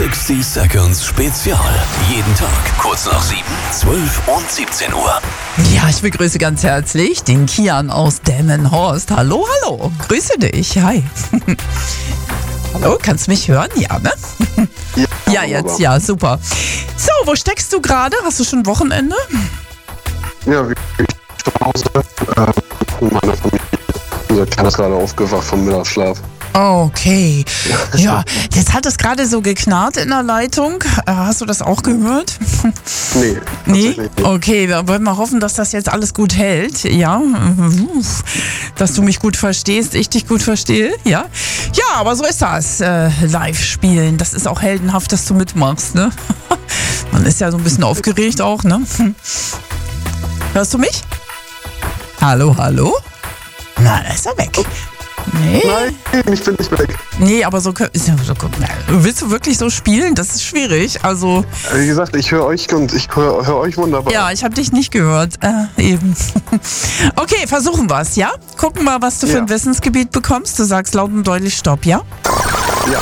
60 Seconds Spezial. Jeden Tag kurz nach 7, 12 und 17 Uhr. Ja, ich begrüße ganz herzlich den Kian aus Delmenhorst. Hallo, hallo. Grüße dich. Hi. Hallo, kannst du mich hören? Ja, ne? Ja, jetzt, ja, super. So, wo steckst du gerade? Hast du schon Wochenende? Ja, ich zu Hause. Meine Familie. Unser Kleiner ist gerade aufgewacht vom Mittagsschlaf. Okay. Ja, jetzt hat es gerade so geknarrt in der Leitung. Hast du das auch gehört? Nee. Nee? Nicht. Okay, wir wollen mal hoffen, dass das jetzt alles gut hält. Ja. Dass du mich gut verstehst, ich dich gut verstehe. Ja. Ja, aber so ist das. Live spielen. Das ist auch heldenhaft, dass du mitmachst, ne? Man ist ja so ein bisschen aufgeregt auch, ne? Hörst du mich? Hallo, hallo? Na, da ist er weg. Nee. Nein, ich bin nicht weg. Nee, aber so willst du wirklich so spielen? Das ist schwierig. Also Wie gesagt, ich höre euch und ich höre euch wunderbar. ja, ich habe dich nicht gehört. Eben. Okay, versuchen wir es, ja? Gucken mal, was du für ein Wissensgebiet bekommst. Du sagst laut und deutlich Stopp, ja? Ja.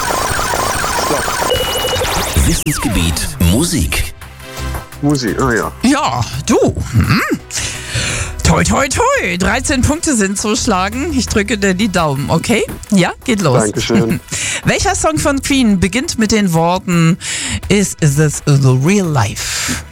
Wissensgebiet Musik. Musik, ja. Ja, du. Toi, toi, toi. 13 Punkte sind zu schlagen. Ich drücke dir die Daumen, okay? Ja, geht los. Dankeschön. Welcher Song von Queen beginnt mit den Worten Is this the real life?